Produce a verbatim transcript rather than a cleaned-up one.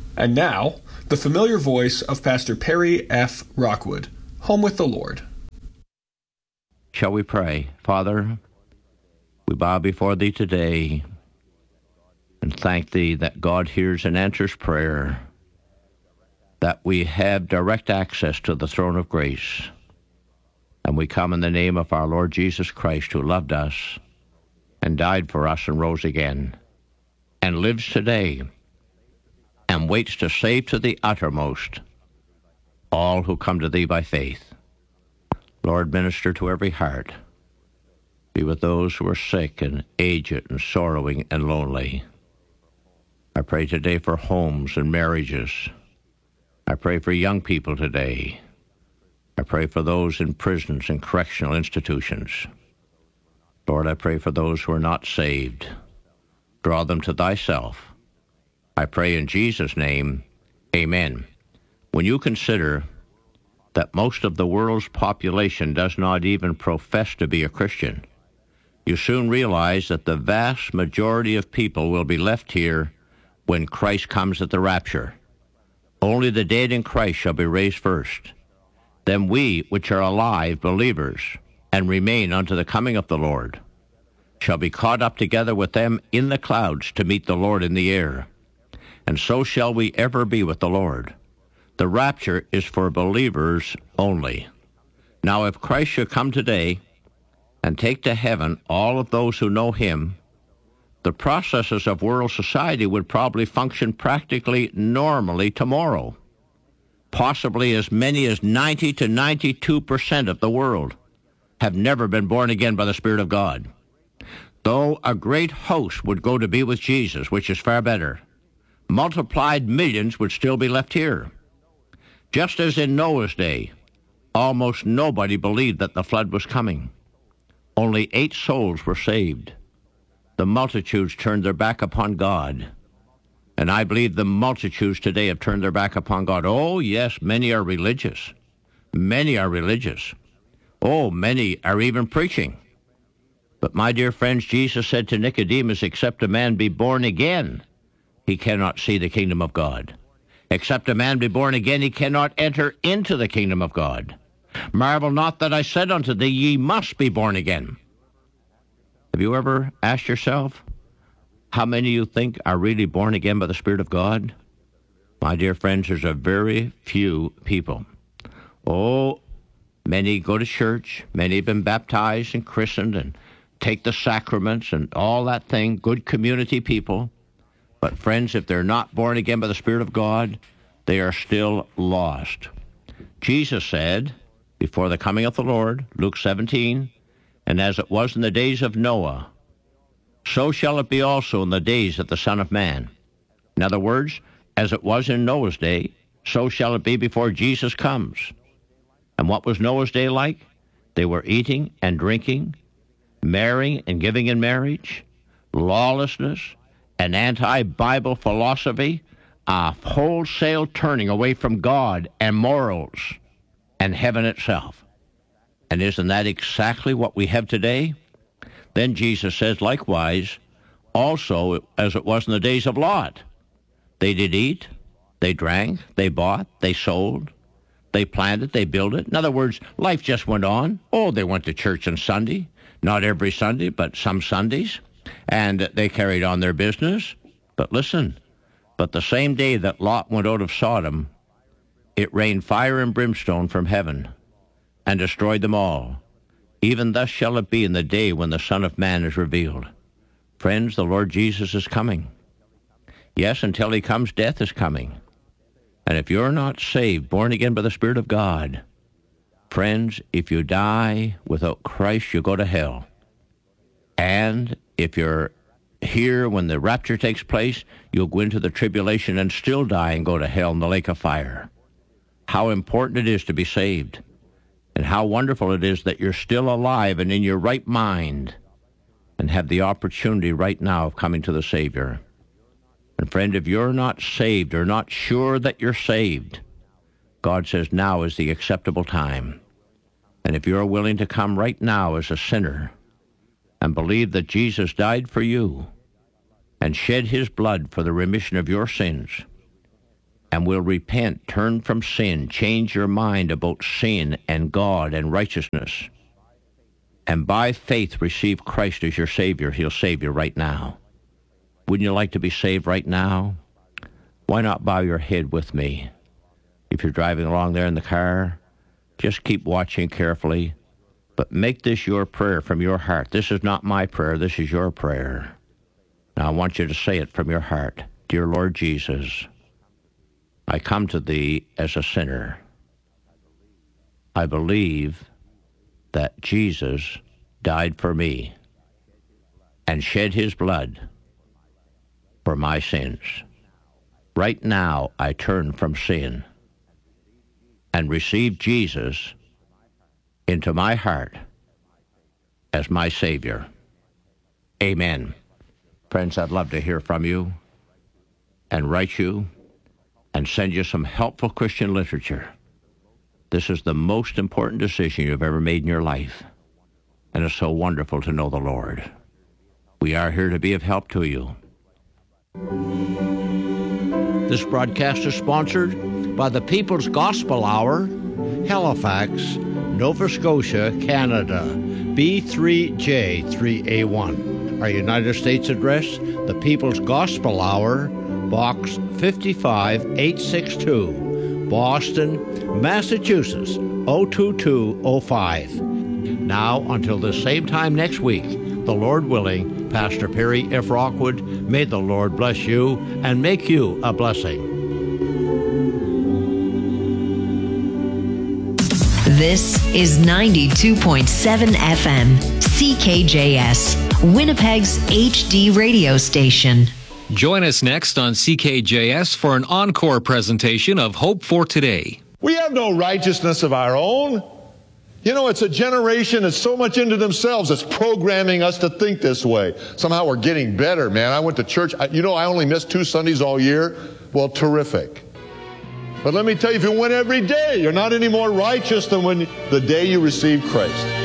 And now, the familiar voice of Pastor Perry F. Rockwood, Home with the Lord. Shall we pray? Father, we bow before Thee today and thank Thee that God hears and answers prayer, that we have direct access to the throne of grace. And we come in the name of our Lord Jesus Christ, who loved us and died for us and rose again and lives today and waits to save to the uttermost all who come to Thee by faith. Lord, minister to every heart. Be with those who are sick and aged and sorrowing and lonely. I pray today for homes and marriages. I pray for young people today. I pray for those in prisons and correctional institutions. Lord, I pray for those who are not saved. Draw them to Thyself. I pray in Jesus' name, amen. When you consider that most of the world's population does not even profess to be a Christian, you soon realize that the vast majority of people will be left here when Christ comes at the rapture. Only the dead in Christ shall be raised first. Then we, which are alive, believers, and remain unto the coming of the Lord, shall be caught up together with them in the clouds to meet the Lord in the air. And so shall we ever be with the Lord. The rapture is for believers only. Now, if Christ should come today and take to heaven all of those who know Him, the processes of world society would probably function practically normally tomorrow. Possibly as many as ninety to ninety-two percent of the world have never been born again by the Spirit of God. Though a great host would go to be with Jesus, which is far better, multiplied millions would still be left here. Just as in Noah's day, almost nobody believed that the flood was coming. Only eight souls were saved. The multitudes turned their back upon God. And I believe the multitudes today have turned their back upon God. Oh, yes, many are religious. Many are religious. Oh, many are even preaching. But my dear friends, Jesus said to Nicodemus, except a man be born again, he cannot see the kingdom of God. Except a man be born again, he cannot enter into the kingdom of God. Marvel not that I said unto thee, ye must be born again. Have you ever asked yourself, how many of you think are really born again by the Spirit of God? My dear friends, there's a very few people. Oh, many go to church, many have been baptized and christened and take the sacraments and all that thing, good community people. But friends, if they're not born again by the Spirit of God, they are still lost. Jesus said, before the coming of the Lord, Luke seventeen, and as it was in the days of Noah, so shall it be also in the days of the Son of Man. In other words, as it was in Noah's day, so shall it be before Jesus comes. And what was Noah's day like? They were eating and drinking, marrying and giving in marriage, lawlessness, an anti-Bible philosophy, a wholesale turning away from God and morals and heaven itself. And isn't that exactly what we have today? Then Jesus says, likewise, also as it was in the days of Lot. They did eat, they drank, they bought, they sold, they planted, they built it. In other words, life just went on. Oh, they went to church on Sunday. Not every Sunday, but some Sundays. And they carried on their business. But listen, but the same day that Lot went out of Sodom, it rained fire and brimstone from heaven and destroyed them all. Even thus shall it be in the day when the Son of Man is revealed. Friends, the Lord Jesus is coming. Yes, until He comes, death is coming. And if you're not saved, born again by the Spirit of God, friends, if you die without Christ, you go to hell. And if you're here when the rapture takes place, you'll go into the tribulation and still die and go to hell in the lake of fire. How important it is to be saved. And how wonderful it is that you're still alive and in your right mind and have the opportunity right now of coming to the Savior. And friend, if you're not saved or not sure that you're saved, God says now is the acceptable time. And if you're willing to come right now as a sinner and believe that Jesus died for you and shed His blood for the remission of your sins, and will repent, turn from sin, change your mind about sin and God and righteousness, and by faith receive Christ as your Savior, he'll save you right now. Wouldn't you like to be saved right now? Why not bow your head with me? If you're driving along there in the car, just keep watching carefully, but make this your prayer from your heart. This is not my prayer, this is your prayer. Now I want you to say it from your heart. Dear Lord Jesus, I come to thee as a sinner. I believe that Jesus died for me and shed his blood for my sins. Right now, I turn from sin and receive Jesus into my heart as my Savior. Amen. Friends, I'd love to hear from you and write you and send you some helpful Christian literature. This is the most important decision you've ever made in your life, and it's so wonderful to know the Lord. We are here to be of help to you. This broadcast is sponsored by the People's Gospel Hour, Halifax, Nova Scotia, Canada, B three J three A one. Our United States address, the People's Gospel Hour, Box five eight six two, Boston, Massachusetts, oh two two oh five. Now, until the same time next week, the Lord willing, Pastor Perry F. Rockwood, may the Lord bless you and make you a blessing. This is ninety-two point seven F M, C K J S, Winnipeg's H D radio station. Join us next on C K J S for an encore presentation of Hope for Today. We have no righteousness of our own. You know, it's a generation that's so much into themselves that's programming us to think this way. Somehow we're getting better, man. I went to church. I, you know, I only missed two Sundays all year. Well, terrific. But let me tell you, if you went every day, you're not any more righteous than when the day you received Christ.